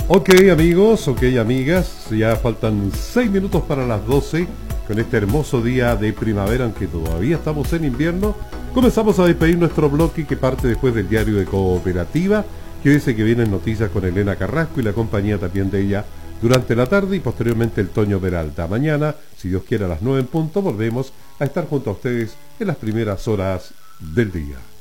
Ok amigos, ok amigas, ya faltan 6 minutos para las 12 con este hermoso día de primavera, aunque todavía estamos en invierno. Comenzamos a despedir nuestro bloque que parte después del diario de Cooperativa, que dice que vienen noticias con Elena Carrasco y la compañía también de ella durante la tarde y posteriormente el Toño Peralta. Mañana, si Dios quiere a las 9 en punto, volvemos a estar junto a ustedes en las primeras horas del día.